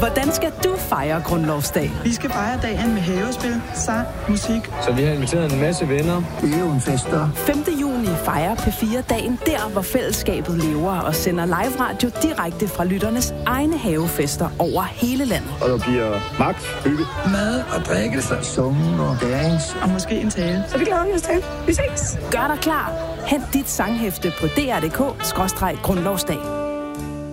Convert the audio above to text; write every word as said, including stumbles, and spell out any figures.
Hvordan skal du fejre grundlovsdag? Vi skal fejre dagen med havespil, sang, musik. Så vi har inviteret en masse venner. Det er jo en fester. femte juni fejrer P fire dagen der, hvor fællesskabet lever og sender live radio direkte fra lytternes egne havefester over hele landet. Og der bliver magt, hygge, mad og drikkelse, sungen og dance. Og måske en tale. Så det glæder vi os til. Vi ses. Gør dig klar. Hent dit sanghæfte på d r punktum d k skråstreg grundlovsdag.